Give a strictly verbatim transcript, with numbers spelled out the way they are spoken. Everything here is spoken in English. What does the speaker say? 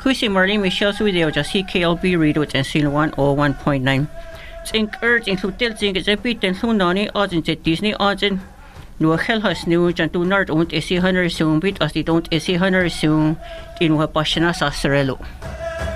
Kusi Marlene Michelle's video just C K L B radio and seal one oh one point nine. Think urge include tilting is a bit and so nani odds in Disney odds in no hell has new and do not own a C hundred soon bit as they don't a C hundred soon in what Pashana Sasarello.